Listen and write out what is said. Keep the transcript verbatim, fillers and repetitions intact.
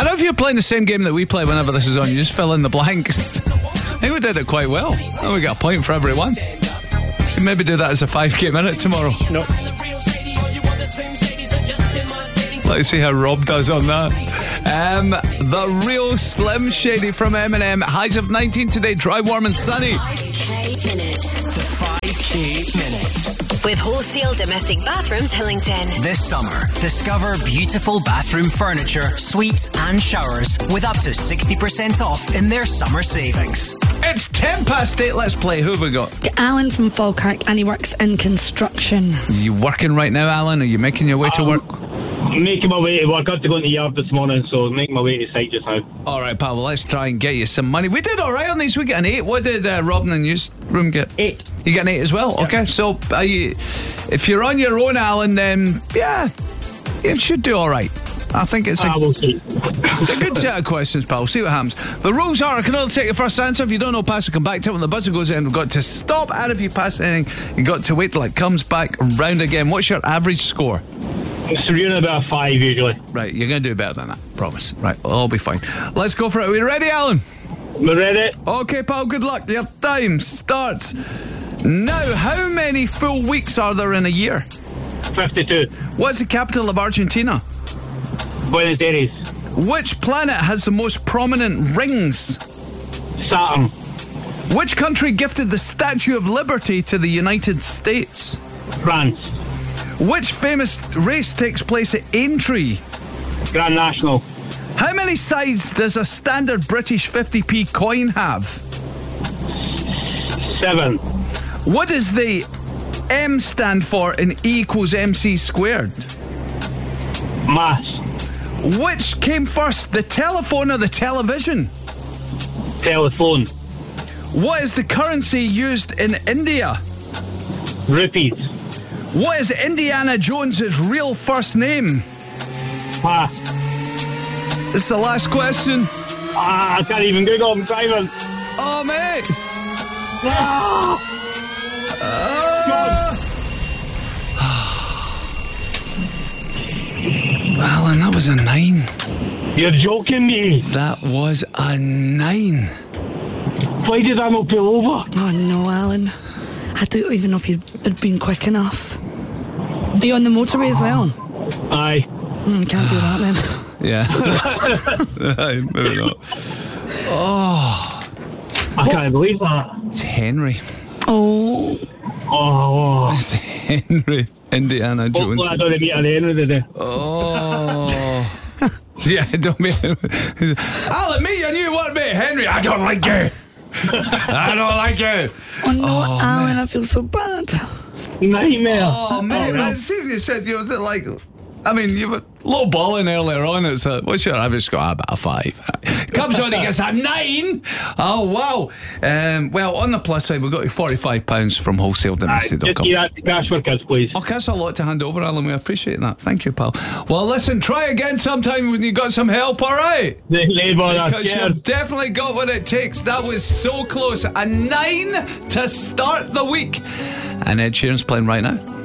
I don't know if you're playing the same game that we play whenever this is on. You just fill in the blanks. I think we did it quite well. Oh, we got a point for everyone. We can maybe do that as a five K minute tomorrow. No. Let's see how Rob does on that. Um, the Real Slim Shady from Eminem. Highs of nineteen today, dry, warm and sunny. five K minute. The five K minute. With Wholesale Domestic Bathrooms Hillington. This summer, discover beautiful bathroom furniture, suites and showers with up to sixty percent off in their summer savings. It's ten past eight. Let's play. Who have we got? Alan from Falkirk, and he works in construction. Are you working right now, Alan? Are you making your way to work? I'm making my way to work. I had to go into the yard this morning, so I'm making my way to site just now. All right, pal. Well, let's try and get you some money. We did all right on these. We got an eight. What did uh, Rob in the newsroom get? Eight. You get an eight as well? Yep. Okay, so are you, if you're on your own, Alan, then yeah, you should do all right. I think it's a, Ah, we'll see. it's a good set of questions, pal. See what happens. The rules are, I can only take your first answer. If you don't know, pass or come back to it. When the buzzer goes in, we've got to stop. And if you pass anything, you've got to wait till it comes back round again. What's your average score? It's around about a five usually. Right, you're going to do better than that. Promise. Right, it'll all be fine. Let's go for it. Are we ready, Alan? We're ready. Okay, pal, good luck. Your time starts now. How many full weeks are there in a year? fifty-two. What's the capital of Argentina? Buenos Aires. Which planet has the most prominent rings? Saturn. Which country gifted the Statue of Liberty to the United States? France. Which famous race takes place at Aintree? Grand National. How many sides does a standard British fifty p coin have? Seven. What does the M stand for in E equals mc squared? Mass. Which came first, the telephone or the television? Telephone. What is the currency used in India? Rupees. What is Indiana Jones's real first name? Pass. This is the last question. Ah, I can't even Google. I'm driving. Oh, mate. Ah! Alan, that was a nine. You're joking me. That was a nine. Why did I not pull over? Oh no, Alan. I don't even know if you'd had been quick enough. Are you on the motorway as well? Aye. Mm, can't do that then. Yeah. Aye, maybe not. Oh, I can't believe that. it's Henry. Oh. Oh. It's Henry. Indiana Jones. Hopefully I don't meet at the end of the day. Oh. Yeah, don't meet him. Alan, meet your new workmate, Henry. I don't like you. I don't like you. Oh no, Oh, Alan, I feel so bad. Nightmare. Oh, man. I seriously said, you know, like, I mean, you were low balling earlier on. It's a, what's your average score? About a five. Comes on, he gets a nine. Oh, wow. Um, well, on the plus side, we've got forty-five pounds from wholesale domestic dot Just com. give that to cash for kids, please. Okay, that's a lot to hand over, Alan. We appreciate that. Thank you, pal. Well, listen, try again sometime when you got some help, all right? Labour, Because you've definitely got what it takes. That was so close. A nine to start the week. And Ed Sheeran's playing right now.